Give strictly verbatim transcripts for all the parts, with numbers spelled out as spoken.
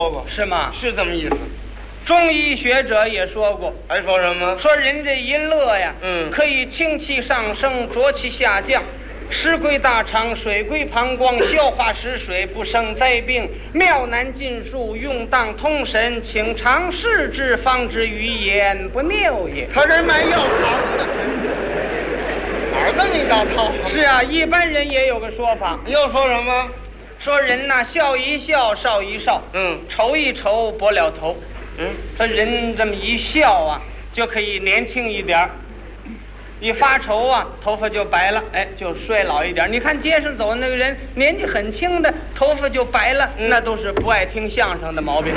说过是吗？ 是这么意思。 中医学者也说过， 还说什么？ 说人这一乐呀， 嗯， 可以清气上升，浊气下降，食归大肠，水归膀胱，消化食水，不生灾病，妙难尽数，用当通神，请尝试之，方知于言不谬也。 他这卖药汤的，哪儿这么一大套？ 是啊，一般人也有个说法， 又说什么？ 说人呐，笑一笑，少一少， 嗯， 愁一愁，薄了头。 嗯， 说人这么一笑啊，就可以年轻一点儿；一发愁啊，头发就白了，哎，就衰老一点。你看街上走那个人，年纪很轻的，头发就白了， 嗯、 那都是不爱听相声的毛病。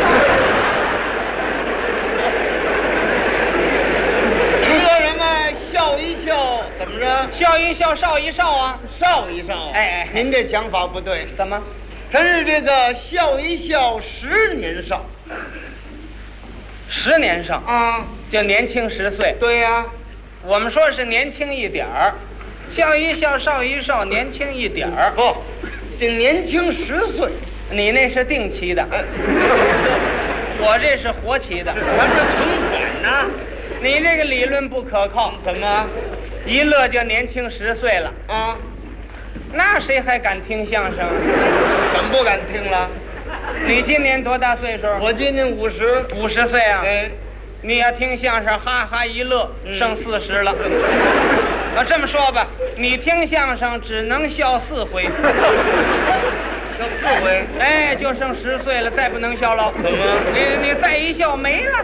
说什么笑一笑，怎么着？ 笑一笑，少一少啊， 少一少。 哎哎， 您这讲法不对。 怎么？ 他是这个笑一笑，十年少。 十年少啊， 就年轻十岁。 对呀、啊， 我们说是年轻一点儿，笑一笑，少一少，年轻一点儿。 不，这年轻十岁。 你那是定期的， 哎、 我这是活期的。 咱这存款呢？ 你这个理论不可靠。 怎么？ 一乐就年轻十岁了啊？ 那谁还敢听相声？ 怎么不敢听了？ 你今年多大岁数？ 我今年五十。 五十岁啊？ 哎， 你要听相声，哈哈一乐， 嗯、 剩四十了。啊，这么说吧，你听相声只能笑四回。 笑四回？ 哎，就剩十岁了，再不能笑了。 怎么？ 你你再一笑没了。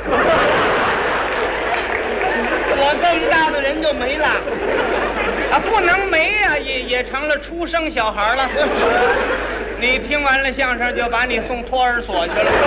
我这么大的人就没了。 啊，不能没呀、啊，也也成了出生小孩了。你听完了相声，就把你送托儿所去了。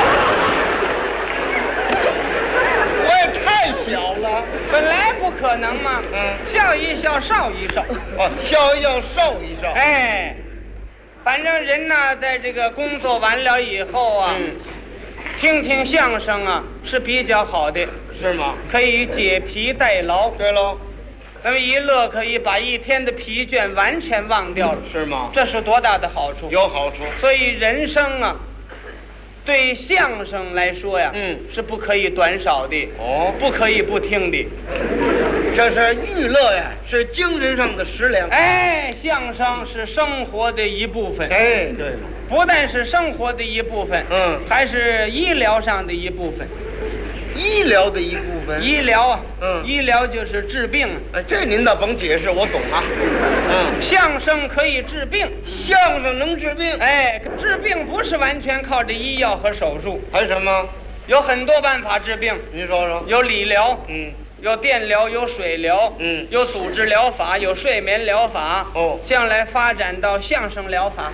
我也太小了， 本来不可能嘛。 嗯， 笑一笑，少一少。 哦，笑一笑，少一少。 哎，反正人呐，在这个工作完了以后啊， 嗯， 听听相声啊是比较好的。 是吗？ 可以解疲代劳。 对喽。 那么一乐可以把一天的疲倦完全忘掉了。 是吗？ 这是多大的好处？ 有好处。 所以人生啊，对相声来说呀， 嗯， 是不可以短少的。 哦， 不可以不听的。 这是娱乐呀，是精神上的食粮。 哎，相声是生活的一部分。 哎，对了， 不但是生活的一部分， 嗯， 还是医疗上的一部分。 医疗的一部分。 医疗啊， 嗯， 医疗就是治病。 哎，这您倒甭解释，我懂啊。嗯， 相声可以治病， 相声能治病。 哎，治病不是完全靠着医药和手术， 还有什么？ 有很多办法治病。 您说说。 有理疗， 嗯， 有电疗，有水疗， 嗯， 有组织疗法，有睡眠疗法。 哦， 将来发展到相声疗法。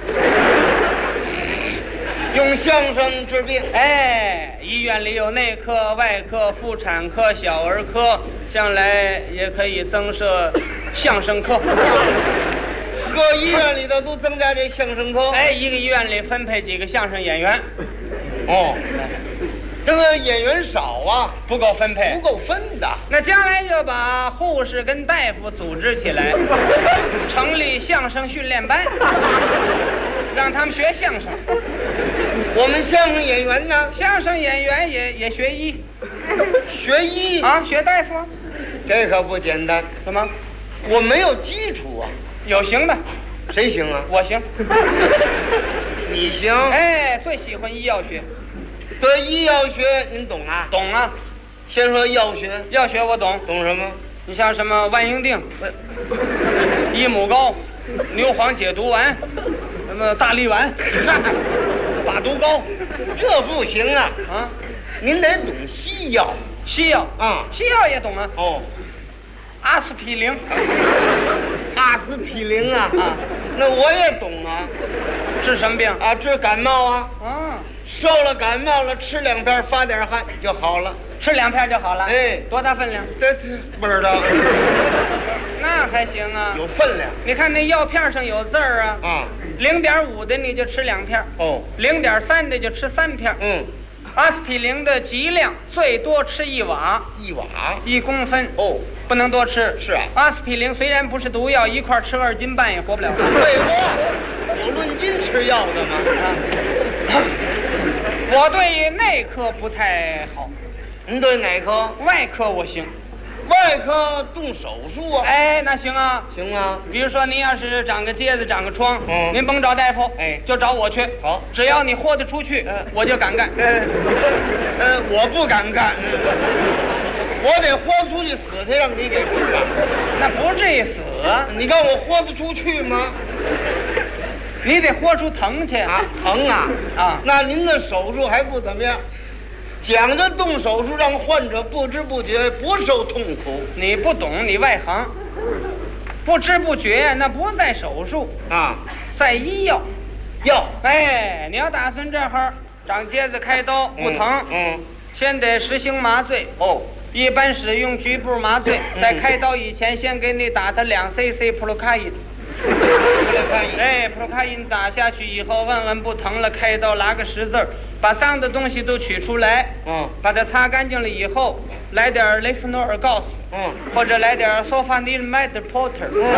用相声治病。 哎，医院里有内科、外科、妇产科、小儿科，将来也可以增设相声科。 各医院里头都增加这相声科。 哎，一个医院里分配几个相声演员。 哦，这个演员少啊， 不够分配， 不够分的。 那将来就把护士跟大夫组织起来，成立相声训练班，让他们学相声。 我们相声演员呢？ 相声演员也也学医， 学医啊，学大夫。 这可不简单。 怎么？ 我没有基础啊。 有行的。 谁行啊？ 我行。 你行？ 哎，最喜欢医药学。 对，医药学您懂啊？ 懂啊。 先说药学。 药学我懂。 懂什么？ 你像什么万应锭、益母膏、牛黄解毒丸，什么大力丸、把毒膏， 这不行啊！ 啊， 您得懂西药。 西药啊， 西药也懂啊。 哦， 阿司匹林。 阿司匹林啊？ 啊， 那我也懂啊。 治什么病啊？治感冒啊。 啊， 受了感冒了，吃两片发点汗就好了。 吃两片就好了。 哎， 多大分量？ 这这不知道。 那还行啊， 有分量。 你看那药片上有字儿啊。 啊。 零点五的你就吃两片。 哦。 零点三的就吃三片。 嗯。 阿司匹林的剂量最多吃一瓦。 一瓦。 一公分。 哦。 不能多吃。 是啊。 阿司匹林虽然不是毒药，一块吃二斤半也活不了。 废话，有论斤吃药的吗？ 啊我对内科不太好， 你对哪科？ 外科我行。 外科动手术啊？ 哎，那行啊， 行啊。 比如说您要是长个疖子、长个疮， 嗯， 您甭找大夫， 哎， 就找我去。 好， 只要你豁得出去， 嗯， 我就敢干。 呃，呃，我不敢干，我得豁出去死才让你给治啊。 那不至于死啊， 你看我豁得出去吗？ 你得豁出疼去啊，疼啊啊！ 那您的手术还不怎么样，讲着动手术让患者不知不觉不受痛苦。 你不懂，你外行，不知不觉那不在手术啊， 在医药。 药， 哎，你要打算这会长疖子开刀不疼， 嗯，嗯先得实行麻醉。 哦， 一般使用局部麻醉， 嗯、 在开刀以前先给你打他两 C C 普鲁卡因。哎，普鲁卡因打下去以后，问问不疼了，开刀拉个十字儿，把脏的东西都取出来， 嗯， 把它擦干净了以后，来点雷夫诺尔告斯， 嗯， 或者来点索法尼麦德波特， 嗯，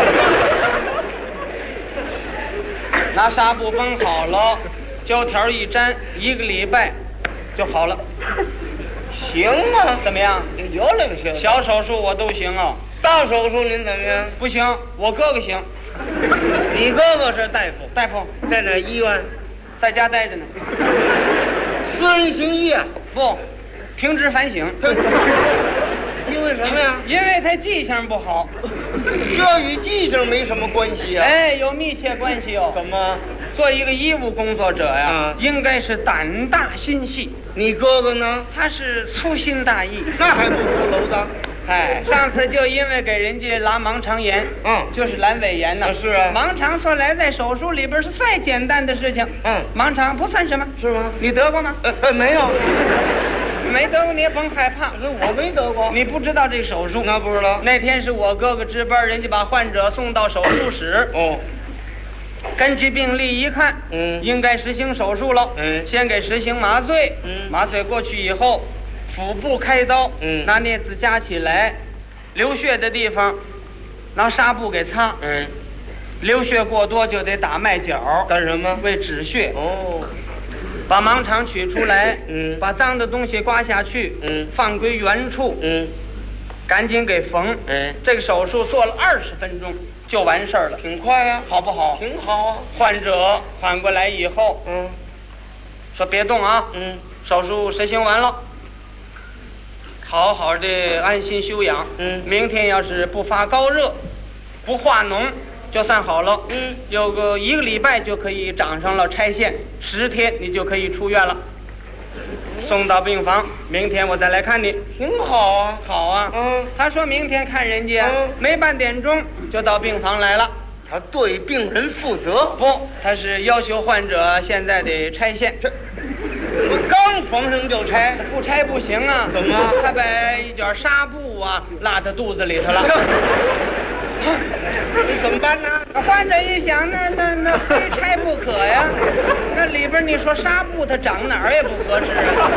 拿纱布绷好了，胶条一粘，一个礼拜就好了。 行啊， 怎么样？ 有两行。 小手术我都行啊。 大手术您怎么样？ 不行，我哥哥行。 你哥哥是大夫？ 大夫在哪医院？ 在家待着呢。 私人行医啊？ 不，停职反省。 因为什么呀？ 因为他记性不好。 这与记性没什么关系啊。 哎，有密切关系哦。 怎么？ 做一个医务工作者呀， 啊、 应该是胆大心细。 你哥哥呢？ 他是粗心大意。 那还不出篓子？ 哎，上次就因为给人家拉盲肠炎， 嗯， 就是阑尾炎呢。 啊是啊。 盲肠说来在手术里边是最简单的事情。 嗯， 盲肠不算什么。 是吗？ 你得过吗？ 呃呃，没有。 没得过你也甭害怕。 那我没得过。 你不知道这手术？ 那不知道。 那天是我哥哥值班，人家把患者送到手术室。 哦。 根据病历一看， 嗯， 应该实行手术了。 嗯， 先给实行麻醉。 嗯， 麻醉过去以后，腹部开刀。 嗯， 拿镊子夹起来，流血的地方拿纱布给擦。 嗯， 流血过多就得打麦角。 干什么？ 为止血。 哦。 把盲肠取出来。 嗯， 把脏的东西刮下去。 嗯， 放归原处。 嗯， 赶紧给缝。 哎， 这个手术做了二十分钟就完事儿了， 挺快呀、啊， 好不好？ 挺好啊。 患者缓过来以后， 嗯， 说别动啊， 嗯， 手术实行完了，好好的安心休养。 嗯， 明天要是不发高热，不化脓，就算好了。 嗯， 有个一个礼拜就可以长上了拆线，十天你就可以出院了。送到病房，明天我再来看你。 挺好啊。 好啊。 嗯， 他说明天看人家， 嗯， 没半点钟就到病房来了。 他对病人负责。 不，他是要求患者现在得拆线。 这我刚缝上就拆， 不拆不行啊。 怎么？ 他把一卷纱布啊拉到肚子里头了。 你怎么办呢？ 患者一想，那那那非拆不可呀。那里边你说纱布它长哪儿也不合适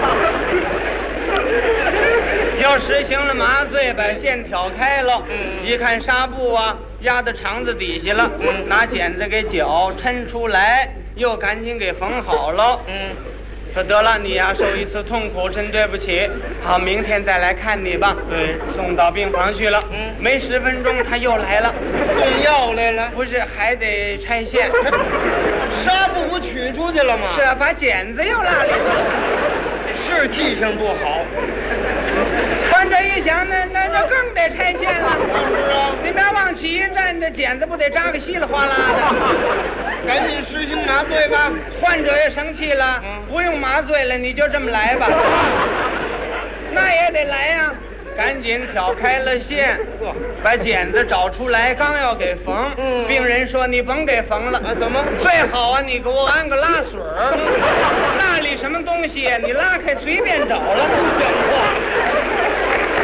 啊。又实行了麻醉，把线挑开了。 嗯， 一看纱布啊压到肠子底下了。 嗯， 拿剪子给绞抻出来，又赶紧给缝好了。 嗯。 说得了，你呀、啊、受一次痛苦，真对不起。好，明天再来看你吧。 对， 送到病房去了。 嗯， 没十分钟他又来了， 送药来了。 不是，还得拆线。 纱布不取出去了吗？ 是啊，把剪子又拉里头了。 是记性不好。 患者一想，那那这更得拆线了。 是啊， 你别往起一站，这剪子不得扎个稀里哗啦的。 赶紧实行麻醉吧。 患者也生气了， 嗯， 不用麻醉了，你就这么来吧。那也得来呀、啊，赶紧挑开了线，把剪子找出来，刚要给缝。 嗯， 病人说你甭给缝了。 啊，怎么？ 最好啊，你给我安个拉水儿。那里什么东西你拉开随便找了。 不像话。